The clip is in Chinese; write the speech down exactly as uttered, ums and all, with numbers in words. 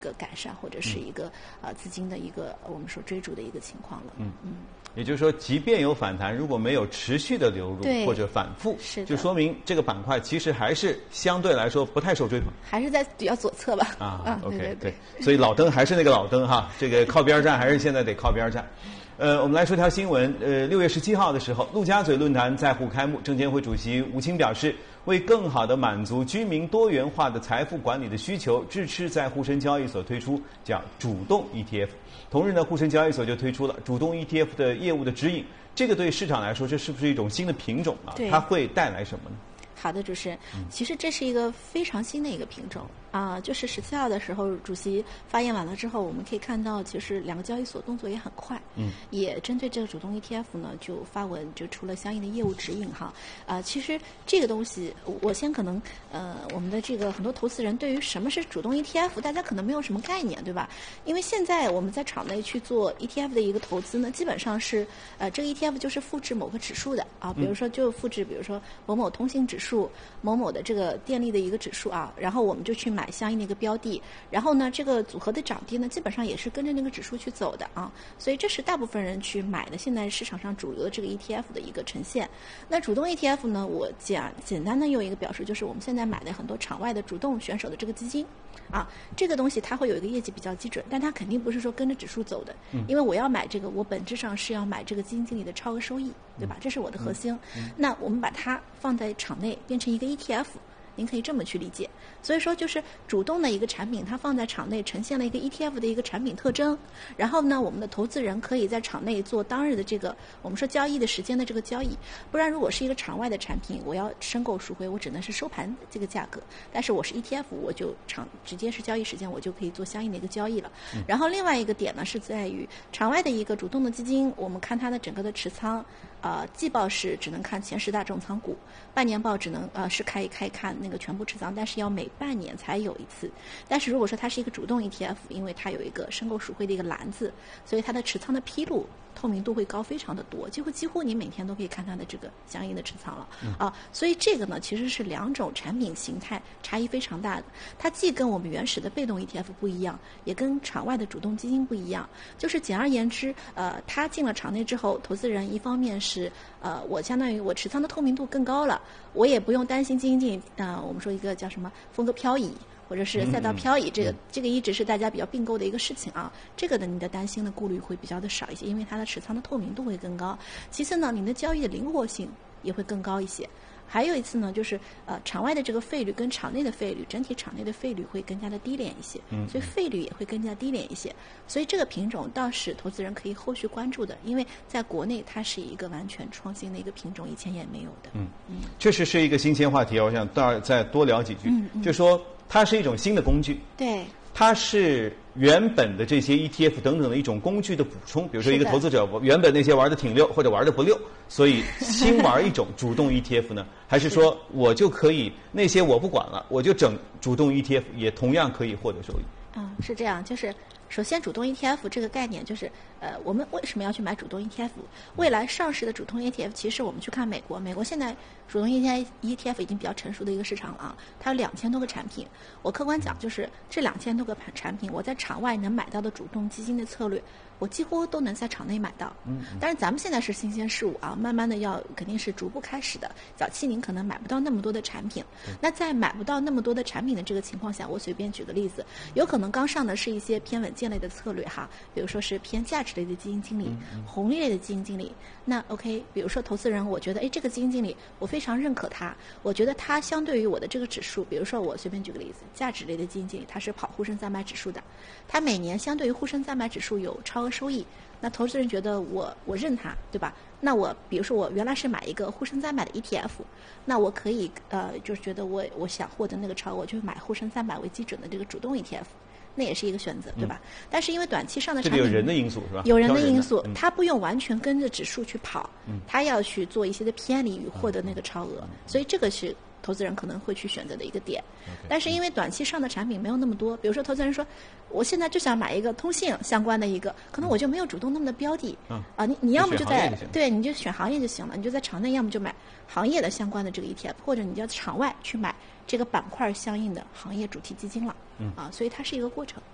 个改善或者是一个、嗯、呃资金的一个我们说追逐的一个情况了。 嗯嗯，也就是说，即便有反弹，如果没有持续的流入或者反复，就说明这个板块其实还是相对来说不太受追捧， 还是在比较左侧吧。 啊, 啊 ，OK 对对 对, 对，所以老登还是那个老登哈，这个靠边站还是现在得靠边站。呃，我们来说条新闻。呃，六月十七号的时候，陆家嘴论坛在沪开幕，证监会主席吴清表示，为更好地满足居民多元化的财富管理的需求，支持在沪深交易所推出叫主动 E T F。同日呢，沪深交易所就推出了主动 E T F 的业务的指引。这个对市场来说，这是不是一种新的品种啊？它会带来什么呢？ 好的，主持人，其实这是一个非常新的一个品种啊、呃，就是十七号的时候，主席发言完了之后，我们可以看到，其实两个交易所动作也很快，嗯，也针对这个主动 E T F 呢，就发文就出了相应的业务指引哈。啊、呃，其实这个东西，我先可能呃，我们的这个很多投资人对于什么是主动 E T F， 大家可能没有什么概念，对吧？因为现在我们在场内去做 E T F 的一个投资呢，基本上是呃，这个 E T F 就是复制某个指数的啊，比如说就复制，比如说某某通信指数。某某的这个电力的一个指数啊，然后我们就去买相应的一个标的，然后呢，这个组合的涨跌呢，基本上也是跟着那个指数去走的啊，所以这是大部分人去买的现在市场上主流的这个 E T F 的一个呈现。那主动 E T F 呢，我简简单的用一个表述，就是我们现在买的很多场外的主动选手的这个基金啊，这个东西它会有一个业绩比较基准，但它肯定不是说跟着指数走的，因为我要买这个，我本质上是要买这个基金经理的超额收益，对吧？这是我的核心。那我们把它放在场内，变成一个 E T F， 您可以这么去理解。所以说，就是主动的一个产品，它放在场内呈现了一个 E T F 的一个产品特征。然后呢，我们的投资人可以在场内做当日的这个我们说交易的时间的这个交易。不然，如果是一个场外的产品，我要申购赎回，我只能是收盘这个价格。但是我是 E T F， 我就场直接是交易时间，我就可以做相应的一个交易了。嗯、然后另外一个点呢，是在于场外的一个主动的基金，我们看它的整个的持仓。呃，季报是只能看前十大重仓股，半年报只能呃是可以可以看那个全部持仓，但是要每半年才有一次。但是如果说它是一个主动 E T F， 因为它有一个申购赎回的一个篮子，所以它的持仓的披露透明度会高非常的多，几乎几乎你每天都可以看它的这个相应的持仓了、嗯、啊。所以这个呢其实是两种产品形态差异非常大的，它既跟我们原始的被动 E T F 不一样，也跟场外的主动基金不一样。就是简而言之，呃，它进了场内之后，投资人一方面是是呃，我相当于我持仓的透明度更高了，我也不用担心基金经理啊、呃，我们说一个叫什么风格漂移或者是赛道漂移，这个这个一直是大家比较并购的一个事情啊。这个呢，你的担心的顾虑会比较的少一些，因为它的持仓的透明度会更高。其次呢，你的交易的灵活性也会更高一些。还有一次呢，就是呃，场外的这个费率跟场内的费率，整体场内的费率会更加的低廉一些，嗯，所以费率也会更加低廉一些。所以这个品种倒是投资人可以后续关注的，因为在国内它是一个完全创新的一个品种，以前也没有的。 嗯嗯，确实是一个新鲜话题，我想到再多聊几句。嗯嗯，就说它是一种新的工具。 对。 它是原本的这些 E T F 等等的一种工具的补充，比如说一个投资者，我原本那些玩的挺溜或者玩的不溜，所以新玩一种主动 E T F 呢，还是说我就可以那些我不管了，我就整主动 E T F 也同样可以获得收益？ 嗯，是这样，就是首先主动 E T F 这个概念就是，呃，我们为什么要去买主动 E T F？ 未来上市的主动 E T F， 其实我们去看美国，美国现在主动 E T F 已经比较成熟的一个市场了啊，它有两千多个产品。我客观讲，就是这两千多个产品，我在场外能买到的主动基金的策略，我几乎都能在场内买到。嗯，当然咱们现在是新鲜事物啊，慢慢的要肯定是逐步开始的。早期您可能买不到那么多的产品，那在买不到那么多的产品的这个情况下，我随便举个例子，有可能刚上的是一些偏稳健类的策略哈，比如说是偏价值类的基金经理、红利类的基金经理。那 OK， 比如说投资人，我觉得哎这个基金经理我非常认可他，我觉得他相对于我的这个指数，比如说我随便举个例子，价值类的基金经理他是跑沪深三百指数的，他每年相对于沪深三百指数有超额收益，那投资人觉得我我认他，对吧？那我比如说我原来是买一个沪深三百的 E T F， 那我可以呃就是觉得我我想获得那个超额，我就买沪深三百为基准的这个主动 E T F。那也是一个选择，对吧？嗯、但是因为短期上的产品， 这里有人的因素是吧？ 有人的因素，嗯、他不用完全跟着指数去跑，嗯、他要去做一些的偏离与获得那个超额，嗯、所以这个是投资人可能会去选择的一个点。Okay, 但是因为短期上的产品没有那么多，比如说投资人说，我现在就想买一个通信相关的一个，可能我就没有主动那么的标的，嗯、啊，你你要么就在就对，你就选行业就行了，你就在场内，要么就买行业的相关的这个 E T F， 或者你就场外去买这个板块相应的行业主题基金了。嗯啊，所以它是一个过程。